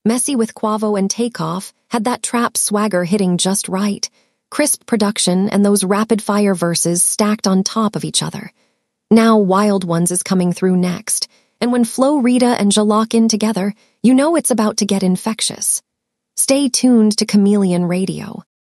Messy with Quavo and Takeoff had that trap swagger hitting just right, crisp production and those rapid-fire verses stacked on top of each other. Now Wild Ones is coming through next, and when Flo Rida and Ja lock in together, you know it's about to get infectious. Stay tuned to Chameleon Radio.